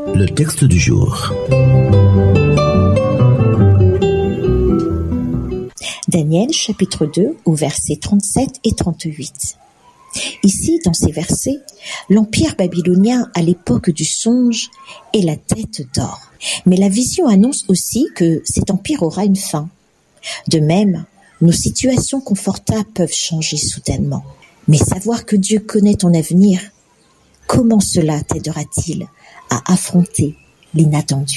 Le texte du jour. Daniel chapitre 2 au versets 37 et 38. Ici, dans ces versets, l'empire babylonien à l'époque du songe est la tête d'or. Mais la vision annonce aussi que cet empire aura une fin. De même, nos situations confortables peuvent changer soudainement. Mais savoir que Dieu connaît ton avenir, comment cela t'aidera-t-il à affronter l'inattendu ?